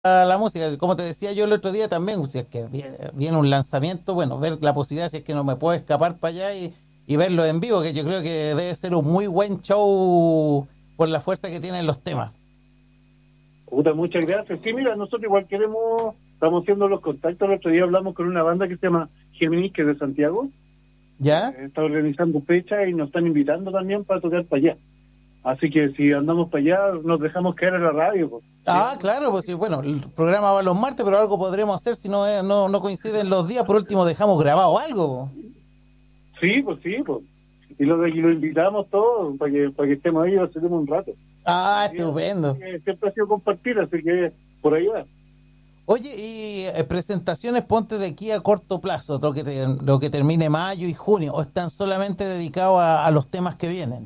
la música. Como te decía yo el otro día también, si es que viene un lanzamiento, bueno, ver la posibilidad si es que no me puedo escapar para allá y verlo en vivo, que yo creo que debe ser un muy buen show por la fuerza que tienen los temas. Puta, muchas gracias. Sí, mira, nosotros igual queremos, estamos haciendo los contactos. El otro día hablamos con una banda que se llama Géminis, que es de Santiago. ¿Ya? Está organizando fechas y nos están invitando también para tocar para allá. Así que si andamos para allá, nos dejamos caer en la radio, pues. Ah, claro, pues sí, bueno, el programa va los martes, pero algo podremos hacer si no, no coinciden los días. Por último, dejamos grabado algo. Sí, pues sí, pues. Y lo invitamos todos para que estemos ahí y pasemos un rato. Ah, Sí, estupendo. siempre ha sido compartir, así que por ahí va. Oye, y presentaciones ponte de aquí a corto plazo, lo que termine mayo y junio, o están solamente dedicados a los temas que vienen.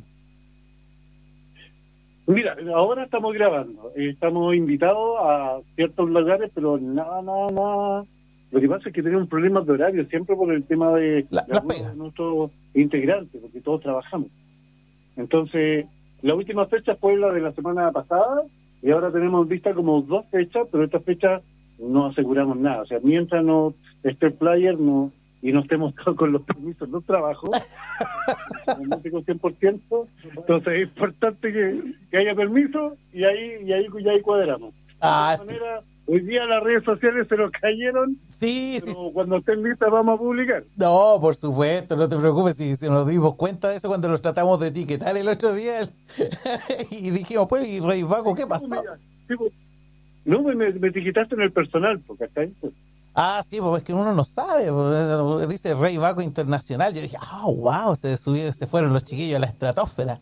Mira, ahora estamos grabando, estamos invitados a ciertos lugares, pero nada, nada, nada. Lo que pasa es que tenemos problemas de horario, siempre por el tema de Las algunos de pegas. nuestros integrantes, porque todos trabajamos. Entonces, la última fecha fue la de la semana pasada, y ahora tenemos vista como dos fechas, pero estas fechas no aseguramos nada. O sea, mientras no esté el flyer no y no estemos todos con los permisos del trabajo, como músico 100%, entonces es importante que haya permiso y ahí cuadramos. De Ah, todas maneras, hoy día las redes sociales se nos cayeron, sí, sí. pero cuando estén listas vamos a publicar. No, por supuesto, no te preocupes, si nos dimos cuenta de eso cuando los tratamos de etiquetar el otro día y dijimos, pues, ¿y Rey Vago qué Sí, pues, pasó? mira, sí, pues. No, me etiquetaste en el personal, porque acá Ah, sí, pues es que uno no sabe, pues, dice Rey Vago Internacional. Yo dije, ah, wow, se fueron los chiquillos a la estratosfera.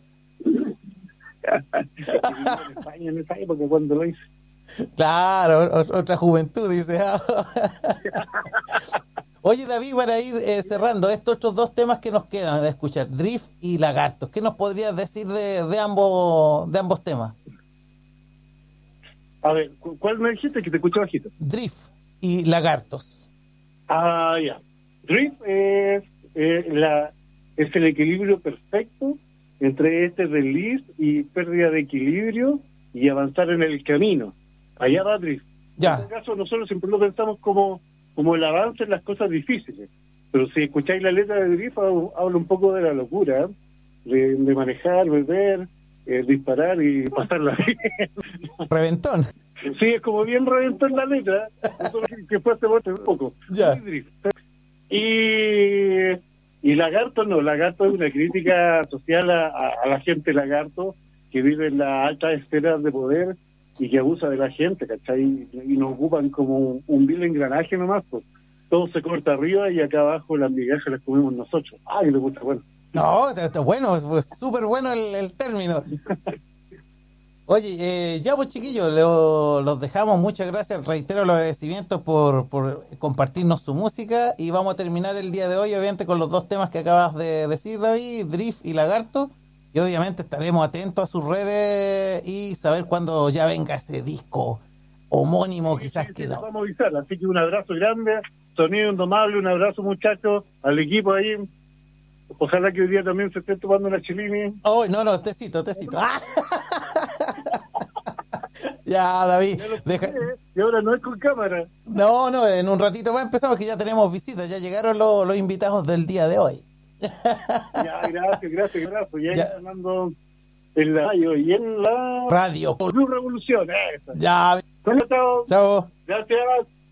es que vivía en España en esa época cuando lo hice. Claro, otra juventud, dice. Ah. Oye, David, para ir cerrando, estos otros dos temas que nos quedan de escuchar, Drift y Lagartos, ¿qué nos podrías decir de ambos temas? A ver, ¿cuál me dijiste que te escuché bajito? Drift y Lagartos. Ah, ya. Drift es el equilibrio perfecto entre este release y pérdida de equilibrio y avanzar en el camino. Allá va Drift. En Ya. este caso, nosotros siempre lo pensamos como el avance en las cosas difíciles. Pero si escucháis la letra de Drift, habla un poco de la locura, ¿eh? De manejar, beber, disparar y pasarla bien. Reventón. Sí, es como bien reventó en la letra, nosotros que fue hace un poco. Ya. Muy Drift. Y Lagarto no, Lagarto es una crítica social a la gente Lagarto que vive en las altas esferas de poder y que abusa de la gente, ¿cachai? Y nos ocupan como un vil engranaje nomás, pues. Todo se corta arriba y acá abajo las migajas las comemos nosotros. Ay, le gusta, bueno. No, está bueno, es súper bueno el término. Oye, ya pues chiquillos, los dejamos, muchas gracias, reitero los agradecimientos por compartirnos su música y vamos a terminar el día de hoy obviamente con los dos temas que acabas de decir, David, Drift y Lagarto, y obviamente estaremos atentos a sus redes y saber cuándo ya venga ese disco homónimo, Sí, quizás sí, que les no. vamos a avisar, así que un abrazo grande, Sonido Indomable, un abrazo muchachos, al equipo ahí, ojalá que hoy día también se esté tomando una chilini. Oh, no, no, tecito, tecito. ¡Ah! Ya, David, Ya lo deja... escuché, ¿eh? Y ahora no es con cámara. No, no, en un ratito más empezamos que ya tenemos visitas, ya llegaron los invitados del día de hoy. Ya, gracias, gracias, gracias. Y ahí Ya, ganando en la radio y en la radio. Blue Revolución. Eso. Ya, Bueno, chao. chao. Gracias.